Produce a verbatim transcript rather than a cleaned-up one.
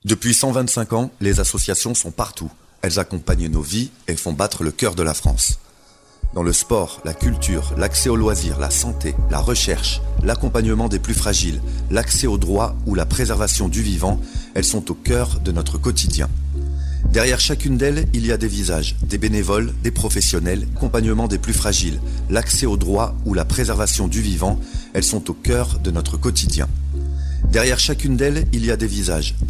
Depuis cent vingt-cinq ans, les associations sont partout. Elles accompagnent nos vies et font battre le cœur de la France. Dans le sport, la culture, l'accès aux loisirs, la santé, la recherche, l'accompagnement des plus fragiles, l'accès aux droits ou la préservation du vivant, elles sont au cœur de notre quotidien. Derrière chacune d'elles, il y a des visages, des bénévoles, des professionnels, l'accompagnement des plus fragiles, l'accès aux droits ou la préservation du vivant, elles sont au cœur de notre quotidien. Derrière chacune d'elles, il y a des visages.